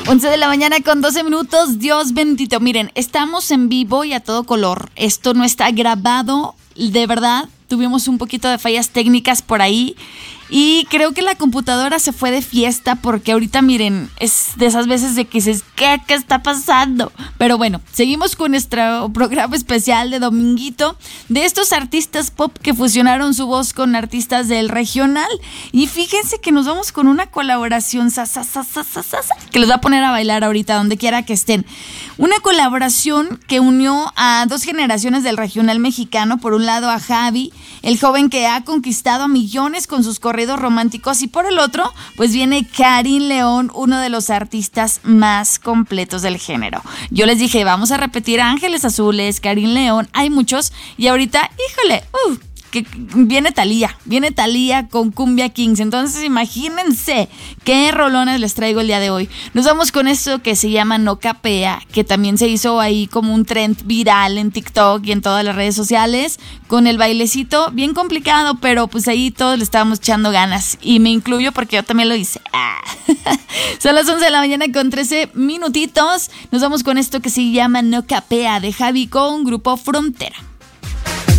11 de la mañana con 12 minutos. Dios bendito. Miren, estamos en vivo y a todo color. Esto no está grabado, de verdad. Tuvimos un poquito de fallas técnicas por ahí. Y creo que la computadora se fue de fiesta porque ahorita, miren, es de esas veces de que dices, ¿qué está pasando? Pero bueno, seguimos con nuestro programa especial de dominguito de estos artistas pop que fusionaron su voz con artistas del regional. Y fíjense que nos vamos con una colaboración que los va a poner a bailar ahorita donde quiera que estén. Una colaboración que unió a dos generaciones del regional mexicano. Por un lado a Javi, el joven que ha conquistado a millones con sus corridos románticos, y por el otro, pues viene Karin León, uno de los artistas más completos del género. Yo les dije, vamos a repetir Ángeles Azules, Karin León, hay muchos, y ahorita, híjole, que viene Thalía con Cumbia Kings. Entonces imagínense qué rolones les traigo el día de hoy. Nos vamos con esto que se llama No Capea, que también se hizo ahí como un trend viral en TikTok y en todas las redes sociales, con el bailecito bien complicado, pero pues ahí todos le estábamos echando ganas, y me incluyo porque yo también lo hice. Son las 11 de la mañana con 13 minutitos. Nos vamos con esto que se llama No Capea, de Javi con Grupo Frontera.